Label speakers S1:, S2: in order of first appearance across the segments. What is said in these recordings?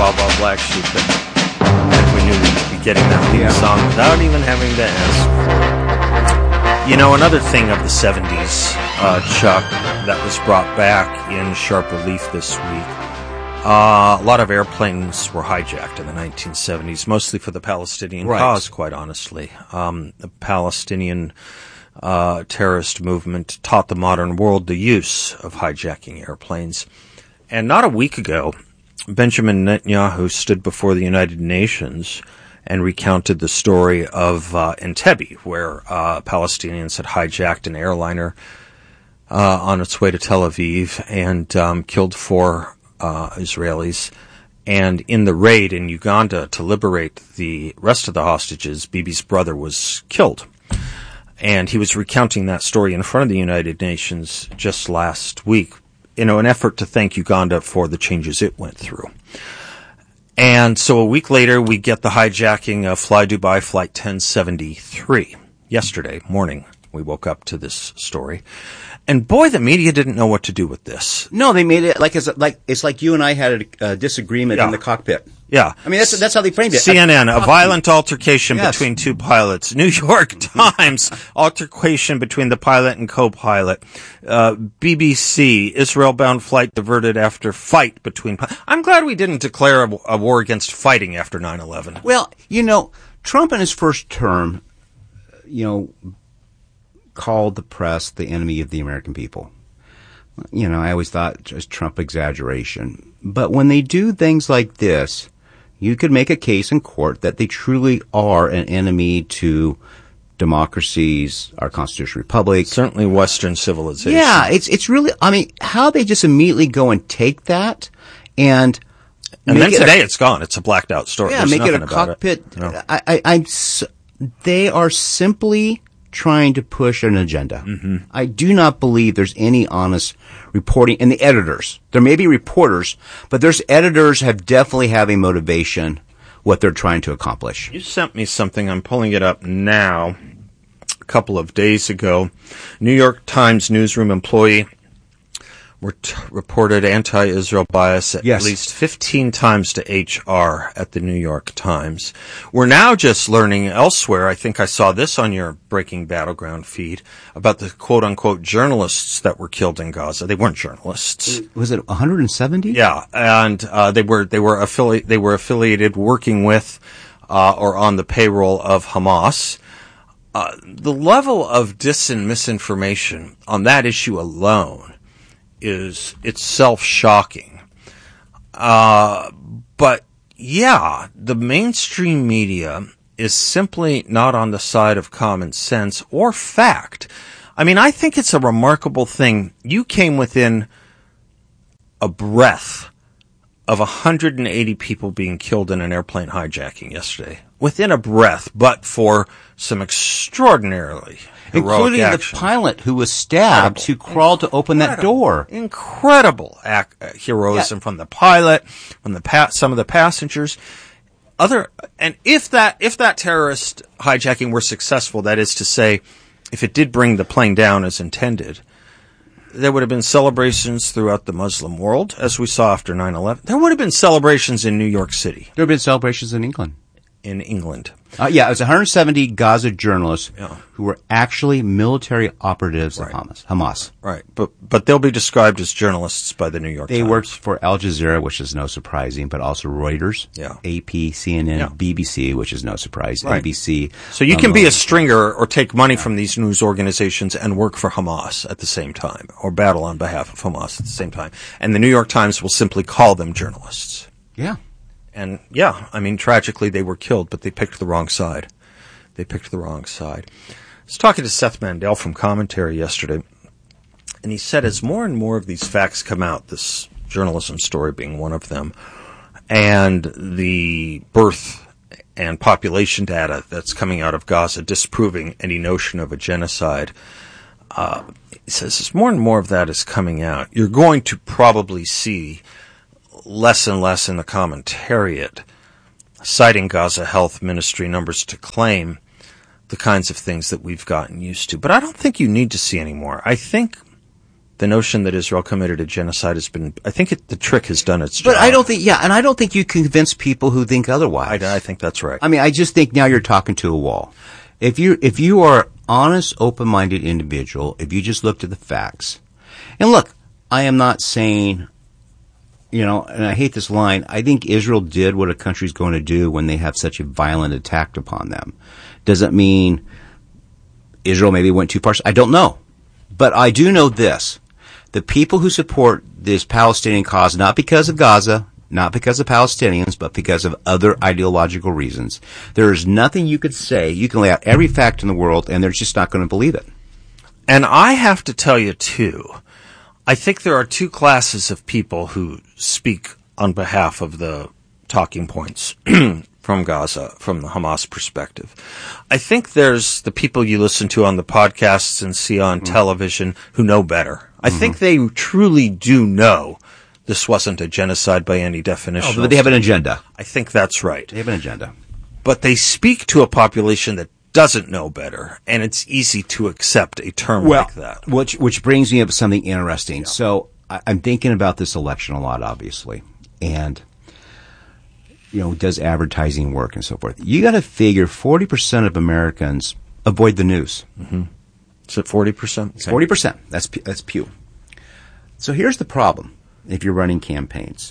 S1: Baa Black Sheep, that we knew we'd be getting that lead song without even having to ask. You know, another thing of the 70s, Chuck, that was brought back in sharp relief this week, a lot of airplanes were hijacked in the 1970s, mostly for the Palestinian cause, quite honestly. The Palestinian terrorist movement taught the modern world the use of hijacking airplanes. And not a week ago, Benjamin Netanyahu stood before the United Nations and recounted the story of Entebbe, where Palestinians had hijacked an airliner on its way to Tel Aviv and killed 4 Israelis. And in the raid in Uganda to liberate the rest of the hostages, Bibi's brother was killed. And he was recounting that story in front of the United Nations just last week, in an effort to thank Uganda for the changes it went through. And so a week later, we get the hijacking of Fly Dubai Flight 1073. Yesterday morning, we woke up to this story. And boy, the media didn't know what to do with this.
S2: No, they made it like it's like you and I had a disagreement in the cockpit.
S1: Yeah.
S2: I mean, that's how they framed it.
S1: CNN, a violent altercation between 2 pilots. New York Times, altercation between the pilot and co-pilot. BBC, Israel-bound flight diverted after fight between pilots. I'm glad we didn't declare a war against fighting after 9/11.
S2: Well, you know, Trump in his first term, called the press the enemy of the American people. You know, I always thought just Trump exaggeration. But when they do things like this, you could make a case in court that they truly are an enemy to democracies, our constitutional republic.
S1: Certainly Western civilization.
S2: Yeah, it's really, I mean, how they just immediately go and take that and
S1: then today it's gone. It's a blacked out story.
S2: Yeah,
S1: There's
S2: make it a
S1: nothing about
S2: cockpit.
S1: It. No.
S2: They are simply trying to push an agenda. Mm-hmm. I do not believe there's any honest reporting. And the editors, there may be reporters, but there's editors definitely have a motivation what they're trying to accomplish.
S1: You sent me something. I'm pulling it up now. A couple of days ago, New York Times newsroom employee reported anti-Israel bias at least 15 times to HR at the New York Times. We're now just learning elsewhere, I think I saw this on your Breaking Battleground feed, about the quote-unquote journalists that were killed in Gaza. They weren't journalists.
S2: Was it 170?
S1: Yeah, and they were affiliated working with or on the payroll of Hamas. The level of dis and misinformation on that issue alone is itself shocking. But yeah, the mainstream media is simply not on the side of common sense or fact. I mean, I think it's a remarkable thing. You came within a breath of 180 people being killed in an airplane hijacking yesterday. Within a breath, but for some extraordinarily
S2: including
S1: action.
S2: The pilot who was stabbed, who crawled to open that door.
S1: Incredible heroism from the pilot, from some of the passengers. And if that terrorist hijacking were successful, that is to say, if it did bring the plane down as intended, there would have been celebrations throughout the Muslim world, as we saw after 9/11. There would have been celebrations in New York City.
S2: There have been celebrations in England.
S1: In England.
S2: It was 170 Gaza journalists who were actually military operatives of Hamas.
S1: Right, but they'll be described as journalists by the New York Times.
S2: They worked for Al Jazeera, which is no surprising, but also Reuters, AP, CNN, BBC, which is no surprise, ABC.
S1: So you can be a stringer or take money from these news organizations and work for Hamas at the same time, or battle on behalf of Hamas at the same time. And the New York Times will simply call them journalists.
S2: Yeah.
S1: And I mean, tragically they were killed, but they picked the wrong side. I was talking to Seth Mandel from Commentary yesterday, and he said as more and more of these facts come out, this journalism story being one of them, and the birth and population data that's coming out of Gaza disproving any notion of a genocide, he says as more and more of that is coming out, you're going to probably see less and less in the commentariat, citing Gaza Health Ministry numbers to claim the kinds of things that we've gotten used to. But I don't think you need to see any more. I think the notion that Israel committed a genocide has been, I think the trick has done its job.
S2: But I don't think you convince people who think otherwise.
S1: I think that's right.
S2: I mean, I just think now you're talking to a wall. If you are honest, open-minded individual, if you just looked at the facts, and look, I am not saying, and I hate this line, I think Israel did what a country's going to do when they have such a violent attack upon them. Does it mean Israel maybe went too far? I don't know. But I do know this. The people who support this Palestinian cause, not because of Gaza, not because of Palestinians, but because of other ideological reasons, there is nothing you could say. You can lay out every fact in the world, and they're just not going to believe it.
S1: And I have to tell you, too, I think there are two classes of people who speak on behalf of the talking points from Gaza, from the Hamas perspective. I think there's the people you listen to on the podcasts and see on television who know better. I think they truly do know this wasn't a genocide by any definition.
S2: Oh, but they have an agenda.
S1: I think that's right.
S2: They have an agenda.
S1: But they speak to a population that doesn't know better, and it's easy to accept a term like that.
S2: Which brings me up to something interesting. Yeah. So I'm thinking about this election a lot, obviously, and does advertising work and so forth? You got to figure 40% of Americans avoid the news.
S1: Mm-hmm. Is it 40%?
S2: It's 40%. That's Pew. So here's the problem if you're running campaigns.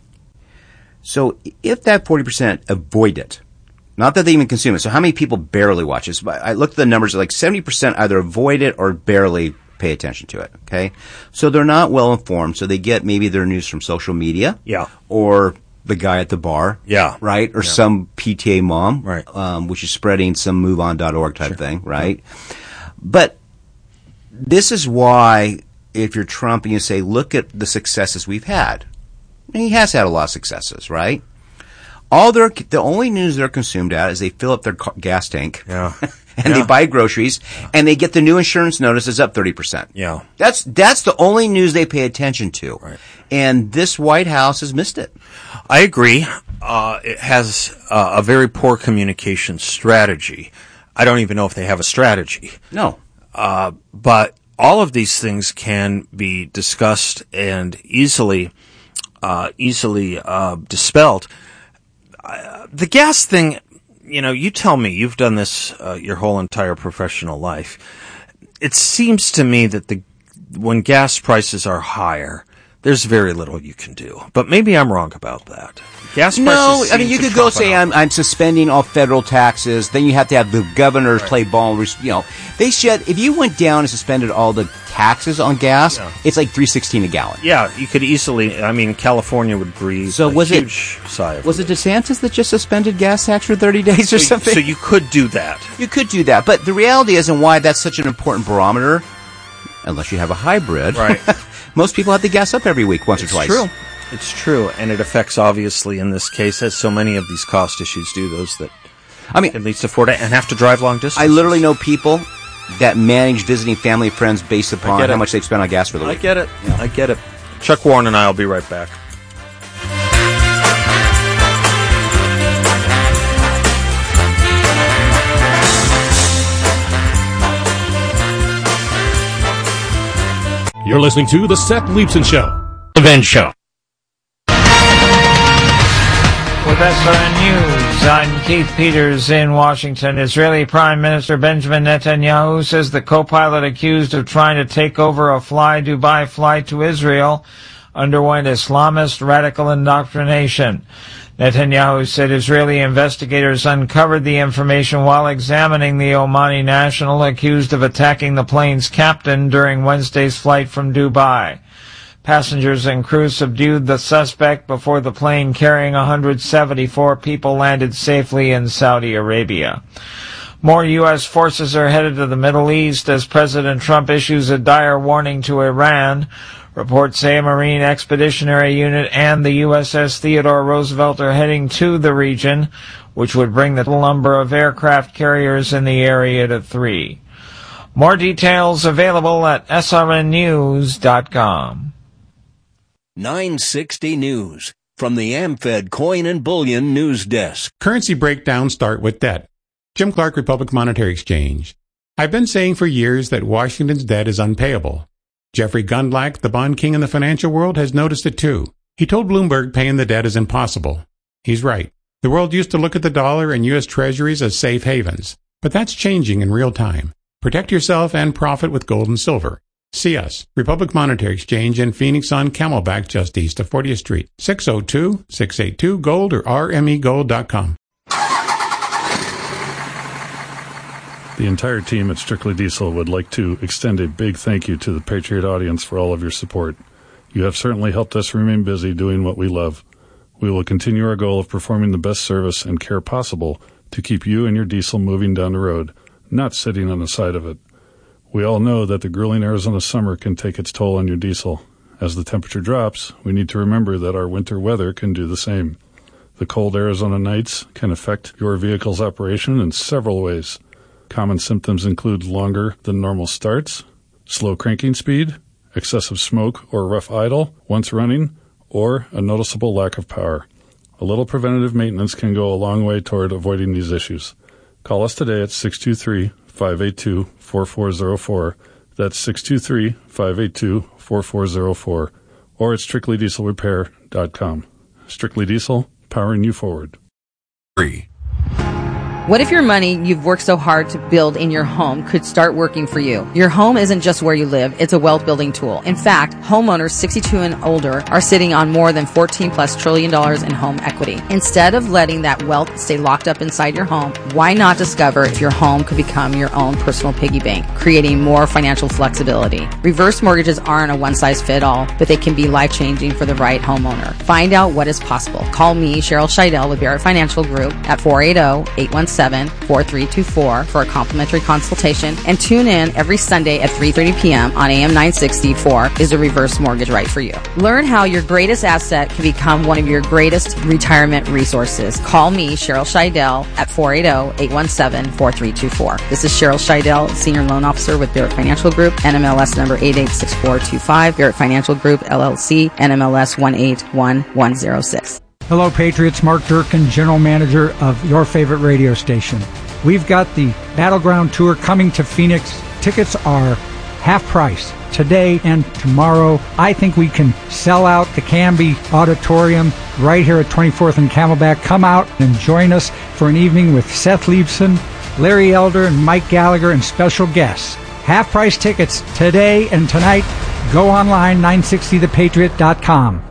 S2: So if that 40% avoid it, not that they even consume it, so how many people barely watch it? So I looked at the numbers, like 70% either avoid it or barely pay attention to it, okay? So they're not well informed, so they get maybe their news from social media.
S1: Yeah.
S2: Or the guy at the bar.
S1: Yeah.
S2: Right? Or some PTA mom.
S1: Right.
S2: Which is spreading some MoveOn.org type
S1: Sure.
S2: thing, right? Yeah. But this is why if you're Trump and you say, look at the successes we've had. And he has had a lot of successes, right? The only news they're consumed at is they fill up their gas tank.
S1: Yeah.
S2: And they buy groceries, and they get the new insurance notice is up 30%.
S1: Yeah.
S2: That's the only news they pay attention to.
S1: Right.
S2: And this White House has missed it.
S1: I agree. It has a very poor communication strategy. I don't even know if they have a strategy.
S2: No.
S1: But all of these things can be discussed and easily dispelled. The gas thing, you tell me, you've done this your whole entire professional life. It seems to me that when gas prices are higher, there's very little you can do. But maybe I'm wrong about that. Gas prices.
S2: No, I mean, you could go say I'm suspending all federal taxes. Then you have to have the governors play ball. They should. If you went down and suspended all the taxes on gas, it's like $3.16 a gallon.
S1: Yeah, you could easily. I mean, California would breathe a huge sigh of relief.
S2: Was it DeSantis that just suspended gas tax for 30 days or something?
S1: So you could do that.
S2: You could do that, but the reality is, and why that's such an important barometer, unless you have a hybrid,
S1: right?
S2: Most people have to gas up every week, once or twice.
S1: True. It's true, and it affects, obviously, in this case, as so many of these cost issues do, those that can least afford it and have to drive long distances.
S2: I literally know people that manage visiting family and friends based upon how much they've spent on gas for the week.
S1: I get it. Yeah. I get it. Chuck Warren and I will be right back.
S3: You're listening to The Seth Leibsohn Show.
S1: Event Show.
S4: With SRN News, I'm Keith Peters in Washington. Israeli Prime Minister Benjamin Netanyahu says the co-pilot accused of trying to take over a Fly Dubai flight to Israel underwent Islamist radical indoctrination. Netanyahu said Israeli investigators uncovered the information while examining the Omani national accused of attacking the plane's captain during Wednesday's flight from Dubai. Passengers and crew subdued the suspect before the plane carrying 174 people landed safely in Saudi Arabia. More U.S. forces are headed to the Middle East as President Trump issues a dire warning to Iran. Reports say a Marine Expeditionary Unit and the USS Theodore Roosevelt are heading to the region, which would bring the number of aircraft carriers in the area to 3. More details available at srnnews.com.
S5: 960 News from the AmFed Coin and Bullion News Desk.
S3: Currency breakdowns start with debt. Jim Clark, Republic Monetary Exchange. I've been saying for years that Washington's debt is unpayable. Jeffrey Gundlach, the bond king in the financial world, has noticed it too. He told Bloomberg paying the debt is impossible. He's right. The world used to look at the dollar and U.S. Treasuries as safe havens, but that's changing in real time. Protect yourself and profit with gold and silver. See us, Republic Monetary Exchange in Phoenix on Camelback, just east of 40th Street, 602-682-GOLD or rmegold.com.
S6: The entire team at Strictly Diesel would like to extend a big thank you to the Patriot audience for all of your support. You have certainly helped us remain busy doing what we love. We will continue our goal of performing the best service and care possible to keep you and your diesel moving down the road, not sitting on the side of it. We all know that the grueling Arizona summer can take its toll on your diesel. As the temperature drops, we need to remember that our winter weather can do the same. The cold Arizona nights can affect your vehicle's operation in several ways. Common symptoms include longer than normal starts, slow cranking speed, excessive smoke or rough idle once running, or a noticeable lack of power. A little preventative maintenance can go a long way toward avoiding these issues. Call us today at 623-582-4404. That's 623-582-4404. Or at strictlydieselrepair.com. Strictly Diesel, powering you forward.
S7: 3.
S8: What if your money you've worked so hard to build in your home could start working for you? Your home isn't just where you live, it's a wealth building tool. In fact, homeowners 62 and older are sitting on more than $14+ trillion in home equity. Instead of letting that wealth stay locked up inside your home, why not discover if your home could become your own personal piggy bank, creating more financial flexibility? Reverse mortgages aren't a one-size-fit-all, but they can be life-changing for the right homeowner. Find out what is possible. Call me, Cheryl Scheidel with Barrett Financial Group at 480-817-4324 for a complimentary consultation, and tune in every Sunday at 3:30 p.m. on AM 960 for Is a Reverse Mortgage Right for You? Learn how your greatest asset can become one of your greatest retirement resources. Call me, Cheryl Scheidel, at 480-817-4324. This is Cheryl Scheidel, Senior Loan Officer with Barrett Financial Group, NMLS number 886425, Barrett Financial Group, LLC, NMLS 181106.
S9: Hello, Patriots. Mark Durkin, General Manager of your favorite radio station. We've got the Battleground Tour coming to Phoenix. Tickets are half price today and tomorrow. I think we can sell out the Canby Auditorium right here at 24th and Camelback. Come out and join us for an evening with Seth Leibson, Larry Elder, and Mike Gallagher, and special guests. Half price tickets today and tonight. Go online, 960thepatriot.com.